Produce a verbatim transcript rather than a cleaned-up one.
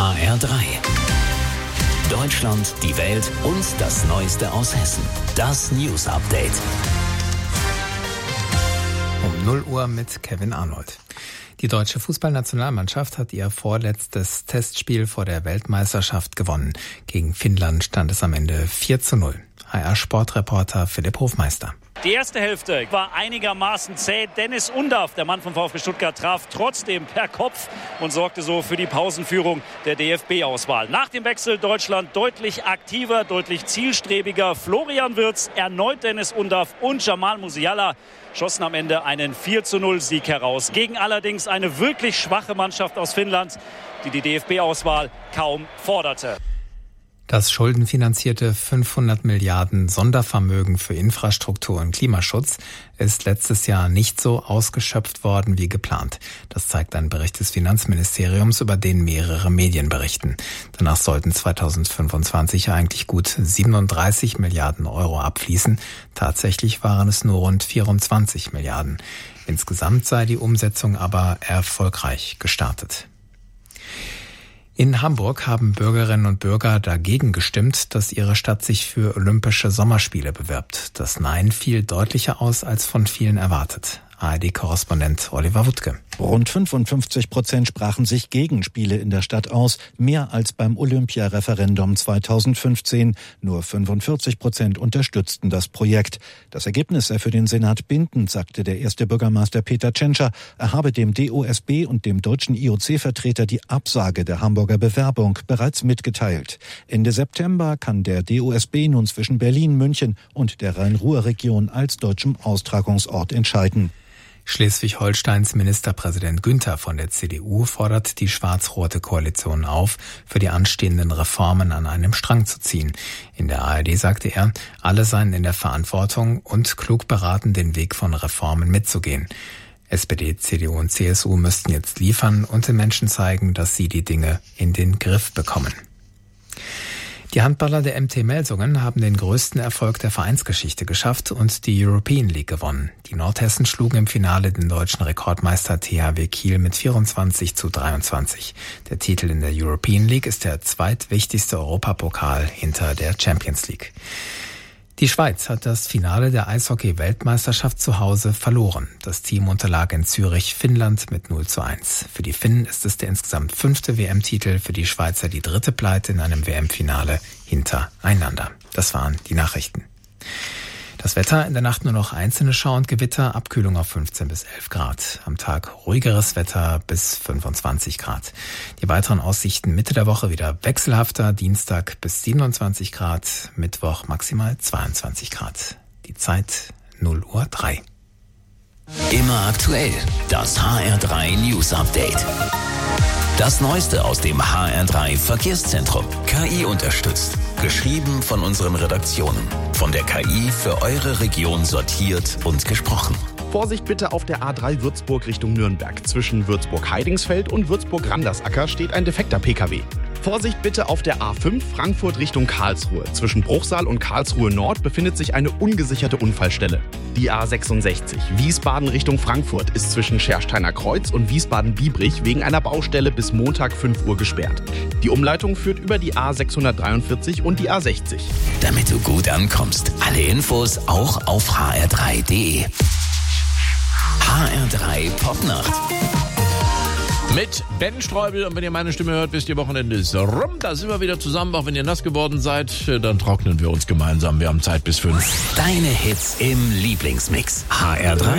H R drei. Deutschland, die Welt und das Neueste aus Hessen. Das News Update. Um null Uhr mit Kevin Arnold. Die deutsche Fußballnationalmannschaft hat ihr vorletztes Testspiel vor der Weltmeisterschaft gewonnen. Gegen Finnland stand es am Ende vier zu null. H R-Sportreporter Philipp Hofmeister. Die erste Hälfte war einigermaßen zäh. Dennis Undaff, der Mann vom VfB Stuttgart, traf trotzdem per Kopf und sorgte so für die Pausenführung der D F B-Auswahl. Nach dem Wechsel Deutschland deutlich aktiver, deutlich zielstrebiger. Florian Wirtz, erneut Dennis Undaff und Jamal Musiala schossen am Ende einen vier zu null Sieg heraus. Gegen allerdings eine wirklich schwache Mannschaft aus Finnland, die die D F B-Auswahl kaum forderte. Das schuldenfinanzierte fünfhundert Milliarden Sondervermögen für Infrastruktur und Klimaschutz ist letztes Jahr nicht so ausgeschöpft worden wie geplant. Das zeigt ein Bericht des Finanzministeriums, über den mehrere Medien berichten. Danach sollten zweitausendfünfundzwanzig eigentlich gut siebenunddreißig Milliarden Euro abfließen. Tatsächlich waren es nur rund vierundzwanzig Milliarden. Insgesamt sei die Umsetzung aber erfolgreich gestartet. In Hamburg haben Bürgerinnen und Bürger dagegen gestimmt, dass ihre Stadt sich für Olympische Sommerspiele bewirbt. Das Nein fiel deutlicher aus als von vielen erwartet. A R D-Korrespondent Oliver Wuttke. Rund fünfundfünfzig Prozent sprachen sich gegen Spiele in der Stadt aus, mehr als beim Olympia-Referendum zweitausendfünfzehn. Nur fünfundvierzig Prozent unterstützten das Projekt. Das Ergebnis sei für den Senat bindend, sagte der erste Bürgermeister Peter Tschentscher. Er habe dem D O S B und dem deutschen I O C-Vertreter die Absage der Hamburger Bewerbung bereits mitgeteilt. Ende September kann der D O S B nun zwischen Berlin, München und der Rhein-Ruhr-Region als deutschem Austragungsort entscheiden. Schleswig-Holsteins Ministerpräsident Günther von der C D U fordert die schwarz-rote Koalition auf, für die anstehenden Reformen an einem Strang zu ziehen. In der A R D sagte er, alle seien in der Verantwortung und klug beraten, den Weg von Reformen mitzugehen. S P D, C D U und C S U müssten jetzt liefern und den Menschen zeigen, dass sie die Dinge in den Griff bekommen. Die Handballer der M T Melsungen haben den größten Erfolg der Vereinsgeschichte geschafft und die European League gewonnen. Die Nordhessen schlugen im Finale den deutschen Rekordmeister T H W Kiel mit vierundzwanzig zu dreiundzwanzig. Der Titel in der European League ist der zweitwichtigste Europapokal hinter der Champions League. Die Schweiz hat das Finale der Eishockey-Weltmeisterschaft zu Hause verloren. Das Team unterlag in Zürich Finnland mit null zu eins. Für die Finnen ist es der insgesamt fünfte W M-Titel, für die Schweizer die dritte Pleite in einem W M-Finale hintereinander. Das waren die Nachrichten. Das Wetter, in der Nacht nur noch einzelne Schauer und Gewitter, Abkühlung auf fünfzehn bis elf Grad. Am Tag ruhigeres Wetter bis fünfundzwanzig Grad. Die weiteren Aussichten Mitte der Woche wieder wechselhafter, Dienstag bis siebenundzwanzig Grad, Mittwoch maximal zweiundzwanzig Grad. Die Zeit null Uhr drei. Immer aktuell, das H R drei News Update. Das Neueste aus dem H R drei Verkehrszentrum. K I unterstützt. Geschrieben von unseren Redaktionen. Von der K I für eure Region sortiert und gesprochen. Vorsicht bitte auf der A drei Würzburg Richtung Nürnberg. Zwischen Würzburg-Heidingsfeld und Würzburg-Randersacker steht ein defekter P K W. Vorsicht bitte auf der A fünf Frankfurt Richtung Karlsruhe. Zwischen Bruchsal und Karlsruhe Nord befindet sich eine ungesicherte Unfallstelle. Die A sechsundsechzig Wiesbaden Richtung Frankfurt ist zwischen Schersteiner Kreuz und Wiesbaden-Biebrich wegen einer Baustelle bis Montag fünf Uhr gesperrt. Die Umleitung führt über die A sechshundertdreiundvierzig und die A sechzig. Damit du gut ankommst, alle Infos auch auf h r drei punkt d e. H R drei Popnacht. Mit Ben Streubel, und wenn ihr meine Stimme hört, wisst ihr, Wochenende ist rum. Da sind wir wieder zusammen, auch wenn ihr nass geworden seid. Dann trocknen wir uns gemeinsam. Wir haben Zeit bis fünf. Deine Hits im Lieblingsmix. H R drei.